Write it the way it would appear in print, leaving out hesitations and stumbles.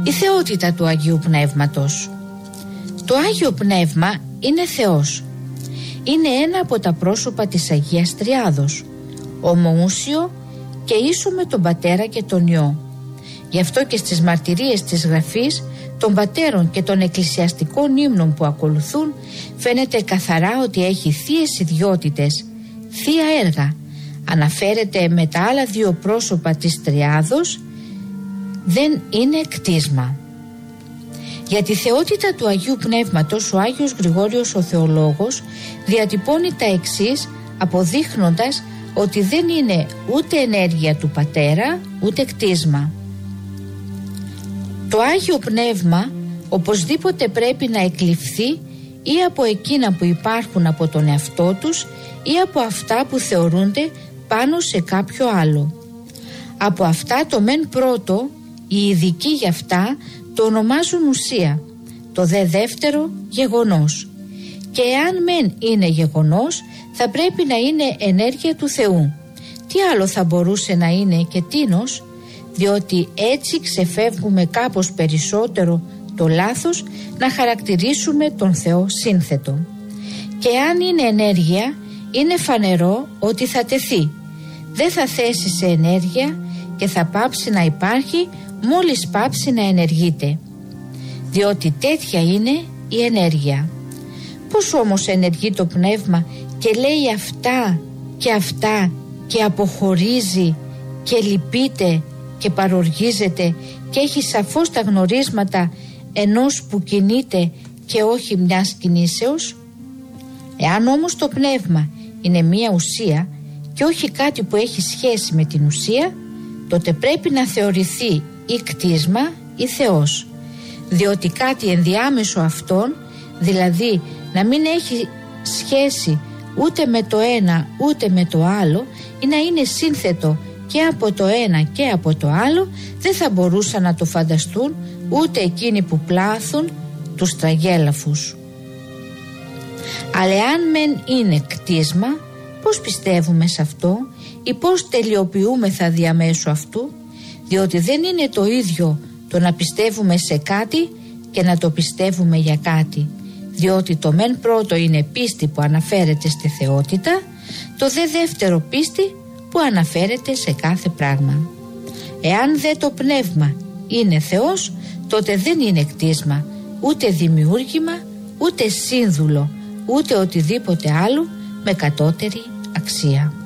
Η θεότητα του Αγίου Πνεύματος. Το Άγιο Πνεύμα είναι Θεός. Είναι ένα από τα πρόσωπα της Αγίας Τριάδος, ομοούσιο και ίσο με τον Πατέρα και τον Υιό. Γι' αυτό και στις μαρτυρίες της Γραφής των πατέρων και των εκκλησιαστικών ύμνων που ακολουθούν φαίνεται καθαρά ότι έχει θείες ιδιότητες, θεία έργα. Αναφέρεται με τα άλλα δύο πρόσωπα της Τριάδος, δεν είναι κτίσμα. Για τη θεότητα του Αγίου Πνεύματος ο Άγιος Γρηγόριος ο Θεολόγος διατυπώνει τα εξής, αποδείχνοντας ότι δεν είναι ούτε ενέργεια του Πατέρα ούτε κτίσμα. Το Άγιο Πνεύμα οπωσδήποτε πρέπει να εκλειφθεί ή από εκείνα που υπάρχουν από τον εαυτό τους ή από αυτά που θεωρούνται πάνω σε κάποιο άλλο. Από αυτά το μεν πρώτο, οι ειδικοί γι' αυτά το ονομάζουν ουσία, το δε δεύτερο γεγονός. Και εάν μεν είναι γεγονός, θα πρέπει να είναι ενέργεια του Θεού. Τι άλλο θα μπορούσε να είναι και τίνος, διότι έτσι ξεφεύγουμε κάπως περισσότερο το λάθος να χαρακτηρίσουμε τον Θεό σύνθετο. Και αν είναι ενέργεια, είναι φανερό ότι θα τεθεί. Δεν θα θέσει σε ενέργεια και θα πάψει να υπάρχει μόλις πάψει να ενεργείται. Διότι τέτοια είναι η ενέργεια. Πώς όμως ενεργεί το πνεύμα και λέει αυτά και αποχωρίζει και λυπείται και παροργίζεται και έχει σαφώς τα γνωρίσματα ενός που κινείται και όχι μιας κινήσεως? Εάν όμως το πνεύμα είναι μία ουσία και όχι κάτι που έχει σχέση με την ουσία, τότε πρέπει να θεωρηθεί ή κτίσμα ή Θεός, διότι κάτι ενδιάμεσο αυτόν, δηλαδή να μην έχει σχέση ούτε με το ένα ούτε με το άλλο ή να είναι σύνθετο και από το ένα και από το άλλο, δεν θα μπορούσαν να το φανταστούν ούτε εκείνοι που πλάθουν τους τραγέλαφους. Αλλά εάν μεν είναι κτίσμα, πώς πιστεύουμε σε αυτό ή πώς τελειοποιούμεθα διαμέσου αυτού? Διότι δεν είναι το ίδιο το να πιστεύουμε σε κάτι και να το πιστεύουμε για κάτι, διότι το μεν πρώτο είναι πίστη που αναφέρεται στη θεότητα, το δε δεύτερο πίστη που αναφέρεται σε κάθε πράγμα. Εάν δε το πνεύμα είναι Θεός, τότε δεν είναι κτίσμα, ούτε δημιούργημα, ούτε σύνδουλο, ούτε οτιδήποτε άλλο με κατώτερη αξία.